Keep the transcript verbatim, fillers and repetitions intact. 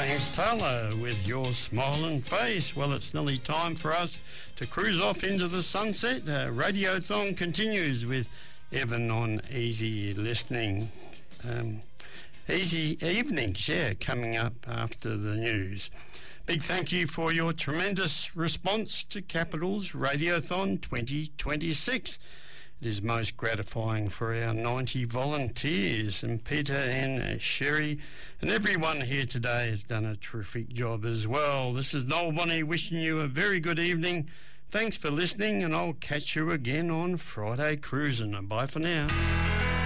James Taylor with Your Smiling Face. Well, it's nearly time for us to cruise off into the sunset. Uh, Radiothon continues with Evan on Easy Listening. Um, easy Evenings, yeah, coming up after the news. Big thank you for your tremendous response to Capital's Radiothon twenty twenty-six. It is most gratifying for our ninety volunteers, and Peter and Sherry and everyone here today has done a terrific job as well. This is Noel Bonnie wishing you a very good evening. Thanks for listening, and I'll catch you again on Friday Cruising. Bye for now.